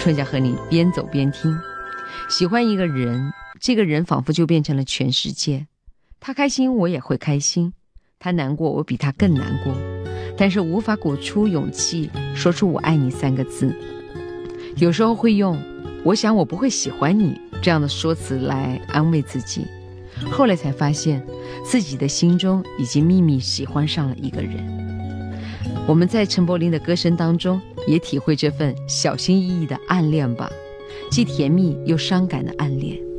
春夏和你边走边听。喜欢一个人，这个人仿佛就变成了全世界，他开心我也会开心，他难过我比他更难过，但是无法鼓出勇气说出我爱你3个字。有时候会用我想我不会喜欢你这样的说辞来安慰自己，后来才发现自己的心中已经秘密喜欢上了一个人。我们在陈柏霖的歌声当中也体会这份小心翼翼的暗恋吧，既甜蜜又伤感的暗恋。